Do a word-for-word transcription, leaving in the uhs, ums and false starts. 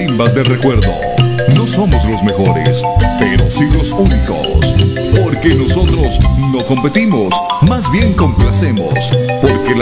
carimbas de recuerdo. No somos los mejores, pero sí los únicos. Porque nosotros no competimos, más bien complacemos. Porque la